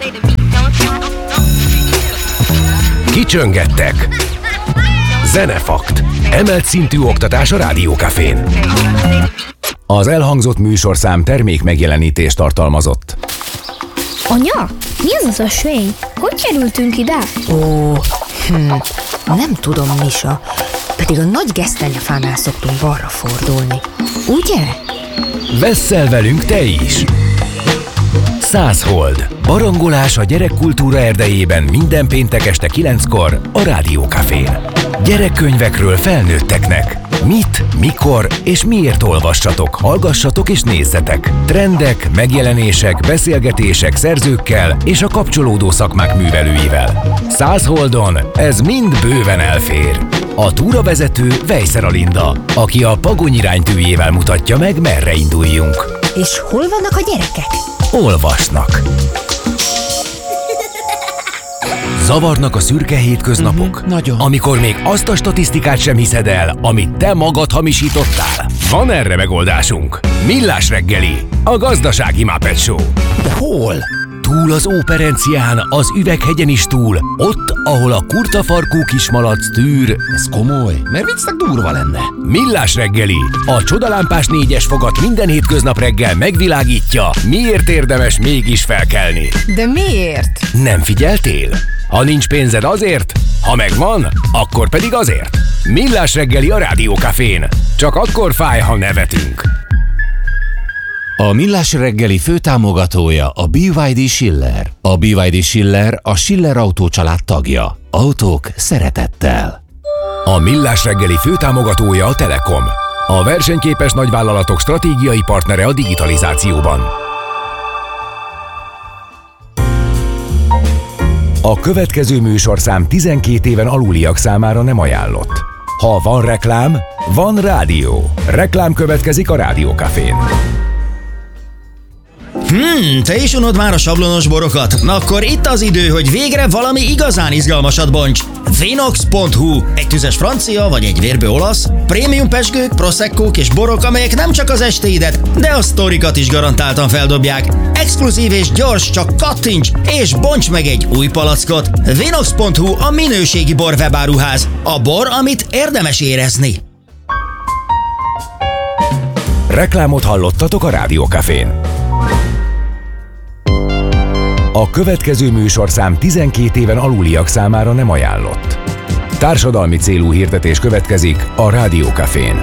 Kicsöngettek. Zenefakt. Emelt szintű oktatás a Rádiókafén. Az elhangzott műsorszám termék megjelenítést tartalmazott. Anya, mi az ösvény? Hogy kerültünk ide? Nem tudom, Misa. Pedig a nagy gesztenyefánál szoktunk balra fordulni. Ugye? Vesszel velünk te is! 100 hold. Barangolás a gyerekkultúra erdejében minden péntek este 9-kor a Rádiókafén. Gyerekkönyvekről felnőtteknek. Mit, mikor és miért olvassatok, hallgassatok és nézzetek. Trendek, megjelenések, beszélgetések szerzőkkel és a kapcsolódó szakmák művelőivel. 100 holdon ez mind bőven elfér. A túravezető Vejszer Alinda, aki a Pagony iránytűjével mutatja meg, merre induljunk. És hol vannak a gyerekek? Olvasnak. Zavarnak a szürke hétköznapok? Nagyon. Amikor még azt a statisztikát sem hiszed el, amit te magad hamisítottál? Van erre megoldásunk. Millás reggeli, a gazdasági Muppet Show. De hol? Túl az Óperencián, az Üveghegyen is túl, ott, ahol a kurtafarkú kismalac tűr. Ez komoly, mert viccnek durva lenne. Millás reggeli, a csodalámpás 4-es fogat minden hétköznap reggel megvilágítja, miért érdemes mégis felkelni. De miért? Nem figyeltél? Ha nincs pénzed azért, ha megvan, akkor pedig azért. Millás reggeli a Rádiókafén. Csak akkor fáj, ha nevetünk. A Millás reggeli főtámogatója a BYD Schiller. A BYD Schiller a Schiller Autó család tagja. Autók szeretettel. A Millás reggeli főtámogatója a Telekom. A versenyképes nagyvállalatok stratégiai partnere a digitalizációban. A következő műsorszám 12 éven aluliak számára nem ajánlott. Ha van reklám, van rádió. Reklám következik a Rádiókafén. Te is unod már a sablonos borokat? Na akkor itt az idő, hogy végre valami igazán izgalmasat bonts. Vinox.hu. Egy tüzes francia vagy egy vérbő olasz, prémium pezsgők, proseccók és borok, amelyek nem csak az estéidet, de a sztorikat is garantáltan feldobják. Exkluzív és gyors, csak kattints és bonts meg egy új palackot. Vinox.hu a minőségi bor webáruház. A bor, amit érdemes érezni. Reklámot hallottatok a Rádiókafén. A következő műsorszám 12 éven aluliak számára nem ajánlott. Társadalmi célú hirdetés következik a Rádiókafén.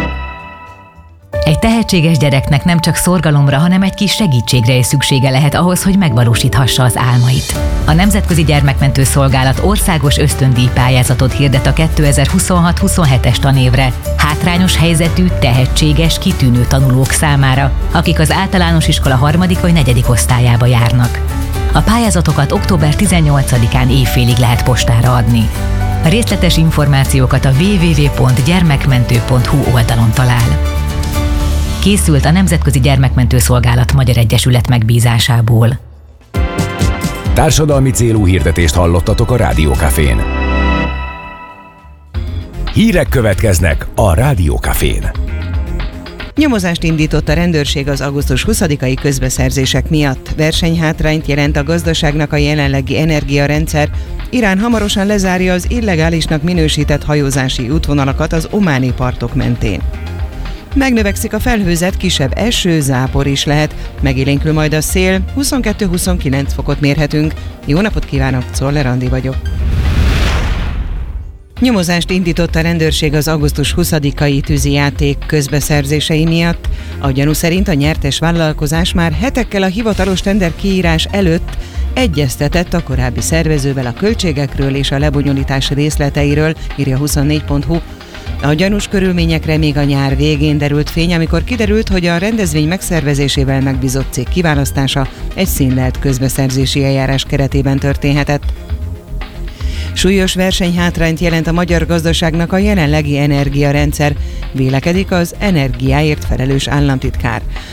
Egy tehetséges gyereknek nem csak szorgalomra, hanem egy kis segítségre is szüksége lehet ahhoz, hogy megvalósíthassa az álmait. A Nemzetközi Gyermekmentő Szolgálat országos ösztöndíj pályázatot hirdet a 2026-27-es tanévre hátrányos helyzetű, tehetséges, kitűnő tanulók számára, akik az általános iskola 3. vagy 4. osztályába járnak. A pályázatokat október 18-án éjfélig lehet postára adni. A részletes információkat a www.gyermekmentő.hu oldalon talál. Készült a Nemzetközi Gyermekmentő Szolgálat Magyar Egyesület megbízásából. Társadalmi célú hirdetést hallottatok a Rádiókafén. Hírek következnek a Rádiókafén. Nyomozást indított a rendőrség az augusztus 20-ai közbeszerzések miatt. Versenyhátrányt jelent a gazdaságnak a jelenlegi energiarendszer. Irán hamarosan lezárja az illegálisnak minősített hajózási útvonalakat az ománi partok mentén. Megnövekszik a felhőzet, kisebb eső, zápor is lehet. Megélénkül majd a szél, 22-29 fokot mérhetünk. Jó napot kívánok, Czoller Andi vagyok. Nyomozást indított a rendőrség az augusztus 20-ai tűzijáték közbeszerzései miatt. A gyanú szerint a nyertes vállalkozás már hetekkel a hivatalos tender kiírás előtt egyeztetett a korábbi szervezővel a költségekről és a lebonyolítás részleteiről, írja 24.hu. A gyanús körülményekre még a nyár végén derült fény, amikor kiderült, hogy a rendezvény megszervezésével megbízott cég kiválasztása egy színlelt közbeszerzési eljárás keretében történhetett. Súlyos versenyhátrányt jelent a magyar gazdaságnak a jelenlegi energiarendszer, vélekedik az energiáért felelős államtitkár.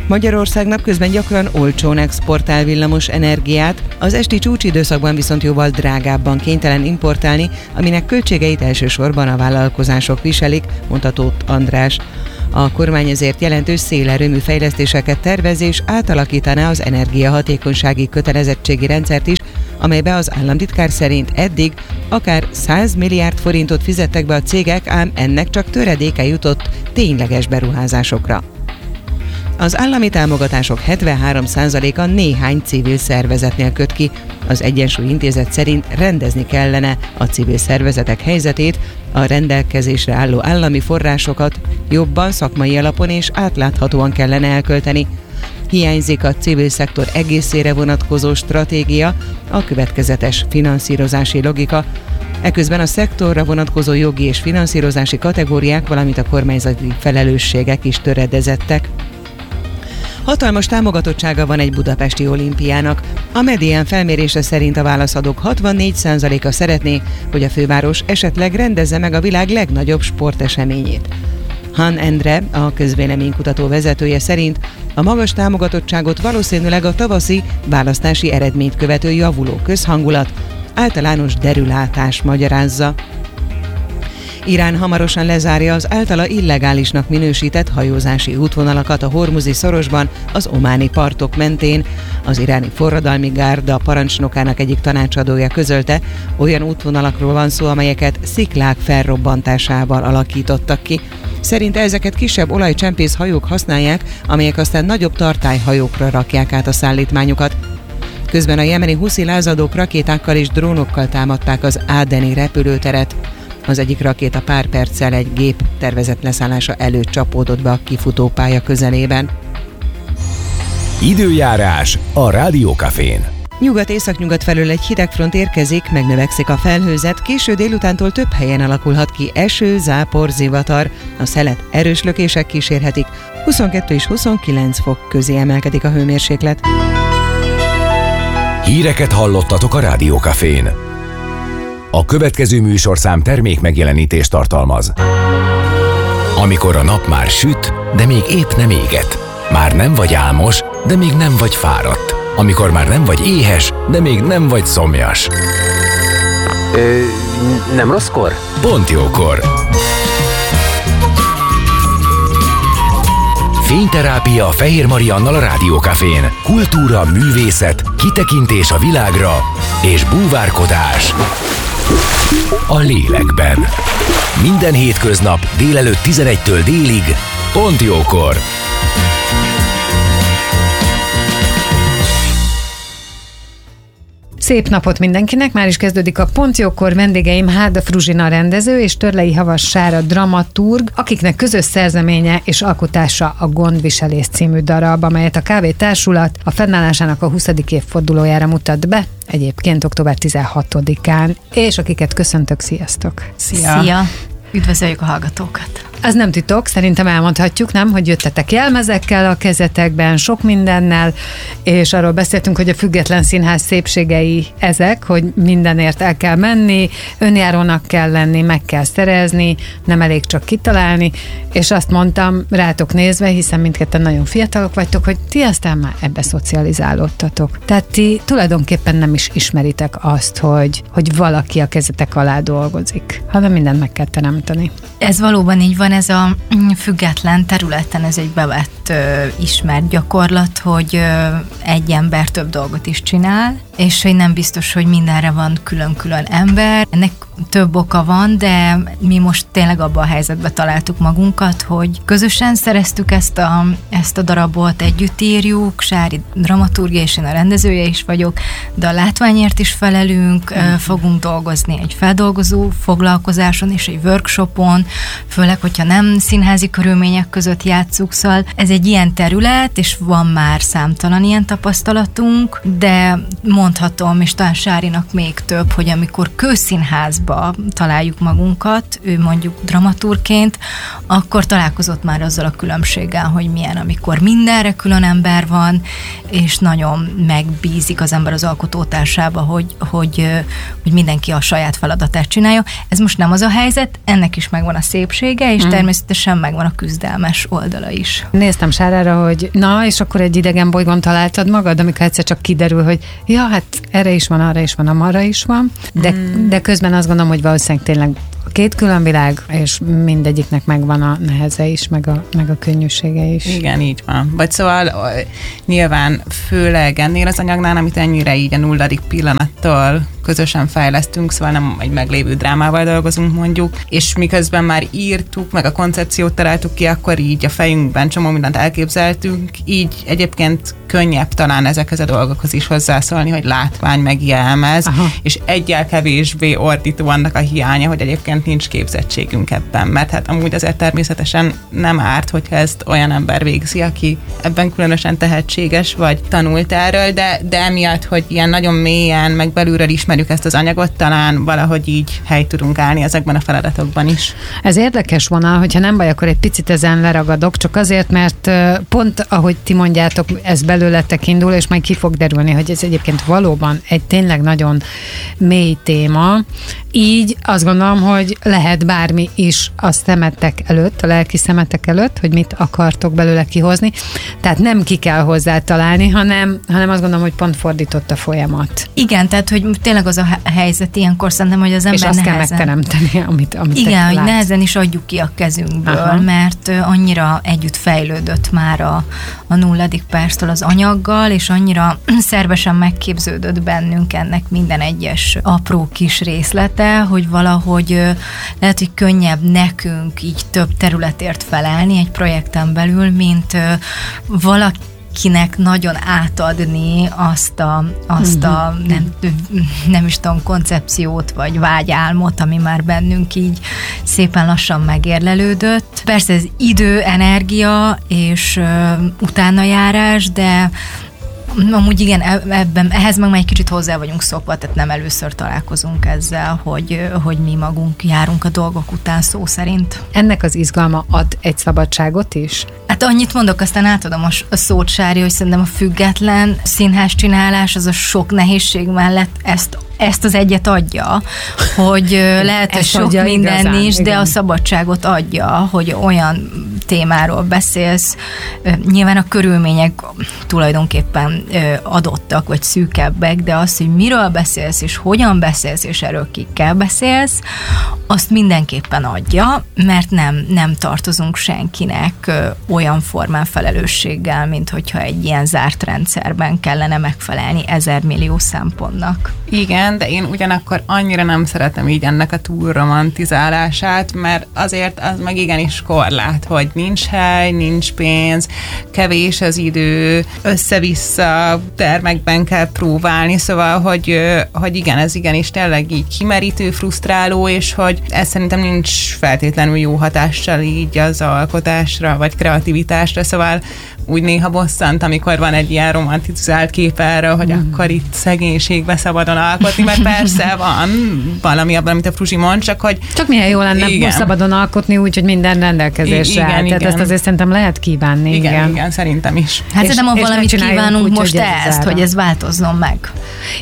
Magyarország napközben gyakran olcsón exportál villamos energiát, az esti csúcsidőszakban viszont jóval drágábban kénytelen importálni, aminek költségeit elsősorban a vállalkozások viselik, mondta Tóth András. A kormány ezért jelentős szélerőmű fejlesztéseket tervez és átalakítaná az energiahatékonysági kötelezettségi rendszert is, amelybe az államtitkár szerint eddig akár 100 milliárd forintot fizettek be a cégek, ám ennek csak töredéke jutott tényleges beruházásokra. Az állami támogatások 73%-a néhány civil szervezetnél köt ki. Az Egyensúly Intézet szerint rendezni kellene a civil szervezetek helyzetét, a rendelkezésre álló állami forrásokat jobban, szakmai alapon és átláthatóan kellene elkölteni. Hiányzik a civil szektor egészére vonatkozó stratégia, a következetes finanszírozási logika. Eközben a szektorra vonatkozó jogi és finanszírozási kategóriák, valamint a kormányzati felelősségek is töredezettek. Hatalmas támogatottsága van egy budapesti olimpiának. A Medián felmérése szerint a válaszadók 64%-a szeretné, hogy a főváros esetleg rendezze meg a világ legnagyobb sporteseményét. Han Endre, a közvéleménykutató vezetője szerint a magas támogatottságot valószínűleg a tavaszi választási eredményt követő javuló közhangulat, általános derülátás magyarázza. Irán hamarosan lezárja az általa illegálisnak minősített hajózási útvonalakat a Hormuzi szorosban, az ománi partok mentén. Az iráni forradalmi gárda parancsnokának egyik tanácsadója közölte, olyan útvonalakról van szó, amelyeket sziklák felrobbantásával alakítottak ki. Szerinte ezeket kisebb olajcsempész hajók használják, amelyek aztán nagyobb tartályhajókra rakják át a szállítmányokat. Közben a jemeni huszi lázadók rakétákkal és drónokkal támadták az ádeni repülőteret. Az egyik rakéta pár perccel egy gép tervezett leszállása előtt csapódott be a kifutópálya közelében. Időjárás a Rádiókafén. Nyugat-északnyugat felől egy hidegfront érkezik, megnövekszik a felhőzet, késő délutántól több helyen alakulhat ki eső, zápor, zivatar, a szelet erős lökések kísérhetik, 22 és 29 fok közé emelkedik a hőmérséklet. Híreket hallottatok a Rádiókafén. A következő műsorszám termék megjelenítést tartalmaz. Amikor a nap már süt, de még épp nem éget. Már nem vagy álmos, de még nem vagy fáradt. Amikor már nem vagy éhes, de még nem vagy szomjas. Nem rosszkor? Pont jókor. Fényterápia Fehér Mariannal a Rádiókafén. Kultúra, művészet, kitekintés a világra és búvárkodás a lélekben. Minden hétköznap délelőtt 11-től délig, pont jókor. Szép napot mindenkinek, már is kezdődik a Pont Jókor. Vendégeim Háda Fruzsina rendező és Törlei Havas Sára dramaturg, akiknek közös szerzeménye és alkotása a Gondviselés című darab, amelyet a Kávé Társulat a fennállásának a 20. évfordulójára mutat be, egyébként október 16-án, és akiket köszöntök, sziasztok! Szia! Üdvözöljük a hallgatókat! Ez nem titok, szerintem elmondhatjuk, nem, hogy jöttetek jelmezekkel a kezetekben, sok mindennel, és arról beszéltünk, hogy a Független Színház szépségei ezek, hogy mindenért el kell menni, önjárónak kell lenni, meg kell szerezni, nem elég csak kitalálni, és azt mondtam rátok nézve, hiszen mindketten nagyon fiatalok vagytok, hogy ti aztán már ebbe szocializálódtatok. Tehát ti tulajdonképpen nem is ismeritek azt, hogy valaki a kezetek alá dolgozik, hanem mindent meg kell teremteni. Ez valóban így van, ez a független területen, ez egy bevett, ismert gyakorlat, hogy egy ember több dolgot is csinál, és hogy nem biztos, hogy mindenre van külön-külön ember. Ennek több oka van, de mi most tényleg abban a helyzetben találtuk magunkat, hogy közösen szereztük ezt a darabot, együtt írjuk, Sári dramaturgia, és én a rendezője is vagyok, de a látványért is felelünk, fogunk dolgozni egy feldolgozó foglalkozáson és egy workshopon, főleg, hogyha nem színházi körülmények között játsszuk, szóval ez egy ilyen terület, és van már számtalan ilyen tapasztalatunk, de mondhatom, és talán Sárinak még több, hogy amikor kőszínházba találjuk magunkat, ő mondjuk dramaturgként, akkor találkozott már azzal a különbséggel, hogy milyen, amikor mindenre külön ember van, és nagyon megbízik az ember az alkotótársába, hogy mindenki a saját feladatát csinálja. Ez most nem az a helyzet, ennek is megvan a szépsége, és természetesen megvan a küzdelmes oldala is. Néztem Sárára, hogy na, és akkor egy idegen bolygón találtad magad, amikor egyszer csak kiderül, hogy ja, hát erre is van, arra is van, amarra is van, de közben azt gondolom, hogy valószínűleg tényleg két külön világ, és mindegyiknek megvan a neheze is, meg a könnyűsége is. Igen, így van. Vagy szóval nyilván főleg ennél az anyagnál, amit ennyire így a 0. pillanattól közösen fejlesztünk, szóval nem egy meglévő drámával dolgozunk mondjuk, és miközben már írtuk, meg a koncepciót találtuk ki, akkor így a fejünkben csomó mindent elképzeltünk, így egyébként könnyebb talán ezekhez a dolgokhoz is hozzászólni, hogy látvány meg jelmez, és egyel kevésbé ordító annak a hiánya, hogy egyébként nincs képzettségünk ebben, mert hát amúgy azért természetesen nem árt, hogyha ezt olyan ember végzi, aki ebben különösen tehetséges, vagy tanult erről, de emiatt, hogy ilyen nagyon mélyen, meg belülről ismerjük ezt az anyagot, talán valahogy így helyt tudunk állni ezekben a feladatokban is. Ez érdekes vonal, hogyha nem baj, akkor egy picit ezen leragadok, csak azért, mert pont ahogy ti mondjátok, ez belőletek indul, és majd ki fog derülni, hogy ez egyébként valóban egy tényleg nagyon mély téma. Így azt gondolom, hogy lehet bármi is a szemetek előtt, a lelki szemetek előtt, hogy mit akartok belőle kihozni. Tehát nem ki kell hozzá találni, hanem azt gondolom, hogy pont fordított a folyamat. Igen, tehát hogy tényleg az a helyzet ilyenkor szerintem, hogy az ember és azt nehezen kell megteremteni, amit igen, hogy nehezen is adjuk ki a kezünkből, mert annyira együtt fejlődött már a 0. perctől az anyaggal, és annyira szervesen megképződött bennünk ennek minden egyes apró kis részlete, hogy valahogy lehet, hogy könnyebb nekünk így több területért felelni egy projekten belül, mint valakinek nagyon átadni azt a nem is tudom, koncepciót, vagy vágyálmot, ami már bennünk így szépen lassan megérlelődött. Persze ez idő, energia és utánajárás, de amúgy igen, ehhez meg már egy kicsit hozzá vagyunk szokva, tehát nem először találkozunk ezzel, hogy mi magunk járunk a dolgok után szó szerint. Ennek az izgalma ad egy szabadságot is? Hát annyit mondok, aztán átadom a szót, Sári, hogy szerintem a független színház csinálás az a sok nehézség mellett ezt az egyet adja, hogy lehet, hogy sok minden igazán, is, igen. De a szabadságot adja, hogy olyan témáról beszélsz. Nyilván a körülmények tulajdonképpen adottak, vagy szűkebbek, de az, hogy miről beszélsz, és hogyan beszélsz, és erről kikkel beszélsz, azt mindenképpen adja, mert nem tartozunk senkinek olyan formán felelősséggel, mint hogyha egy ilyen zárt rendszerben kellene megfelelni 1000 millió szempontnak. Igen, de én ugyanakkor annyira nem szeretem így ennek a túlromantizálását, mert azért az meg igenis korlát, hogy nincs hely, nincs pénz, kevés az idő, össze-vissza termekben kell próbálni, szóval, hogy igen, ez igenis tényleg így kimerítő, frusztráló, és hogy ez szerintem nincs feltétlenül jó hatással így az alkotásra, vagy kreativitásra, szóval úgy néha bosszant, amikor van egy ilyen romantizált kép erről, hogy akkor itt szegénységbe szabadon alkotni, mert persze van valami abban, amit a Fruzsi mond, csak hogy... Csak milyen jó lenne szabadon alkotni úgy, hogy minden rendelkezésre áll. Tehát ezt azért szerintem lehet kívánni. Igen, szerintem is. Hát szerintem, ha valamit kívánunk úgy, most ezt, hogy ez változzon meg.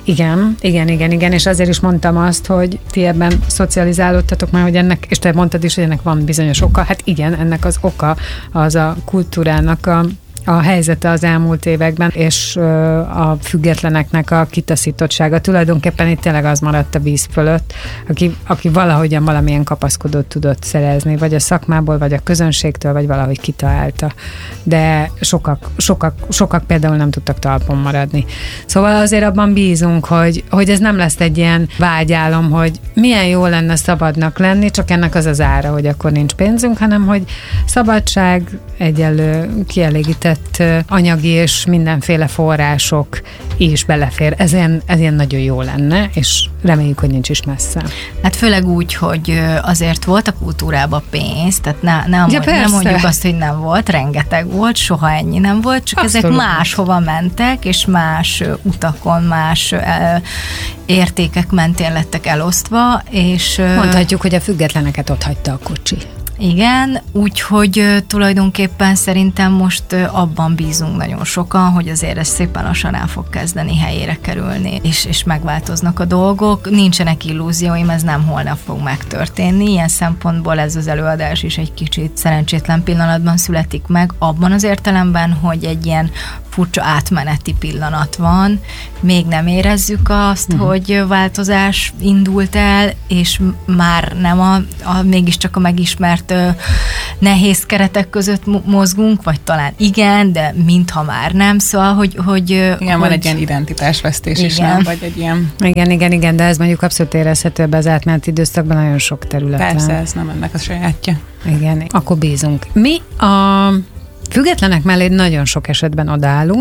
Igen, és azért is mondtam azt, hogy ti ebben szocializálódtatok már, hogy ennek, és te mondtad is, hogy ennek van bizonyos oka. Hát igen, ennek az oka az a kultúrának a helyzete az elmúlt években, és a függetleneknek a kitaszítottsága. Tulajdonképpen itt tényleg az maradt a víz fölött, aki valahogyan valamilyen kapaszkodót tudott szerezni, vagy a szakmából, vagy a közönségtől, vagy valahogy kitalálta. De sokak például nem tudtak talpon maradni. Szóval azért abban bízunk, hogy ez nem lesz egy ilyen vágyálom, hogy milyen jó lenne szabadnak lenni, csak ennek az az ára, hogy akkor nincs pénzünk, hanem hogy szabadság, egyenlő kielégített anyagi és mindenféle források is belefér. Ez ilyen nagyon jó lenne, és reméljük, hogy nincs is messze. Hát főleg úgy, hogy azért volt a kultúrában pénz, tehát nem mondjuk azt, hogy nem volt, rengeteg volt, soha ennyi nem volt, csak abszolút. Ezek máshova mentek, és más utakon, más értékek mentén lettek elosztva, és... Mondhatjuk, hogy a függetleneket ott hagyta a kocsi. Igen, úgyhogy tulajdonképpen szerintem most abban bízunk nagyon sokan, hogy azért ez szépen lassan el fog kezdeni helyére kerülni, és megváltoznak a dolgok. Nincsenek illúzióim, ez nem holnap fog megtörténni. Ilyen szempontból ez az előadás is egy kicsit szerencsétlen pillanatban születik meg, abban az értelemben, hogy egy ilyen furcsa átmeneti pillanat van, még nem érezzük azt, hogy változás indult el, és már nem mégiscsak a megismert nehéz keretek között mozgunk, vagy talán igen, de mintha már nem, szóval, hogy igen, van egy ilyen identitásvesztés is, nem? Vagy egy ilyen... Igen, de ez mondjuk abszolút érezhető ebbe az átmeneti időszakban nagyon sok területen. Persze, ez nem ennek a sajátja. Igen, akkor bízunk. Mi a függetlenek mellé nagyon sok esetben odaállunk,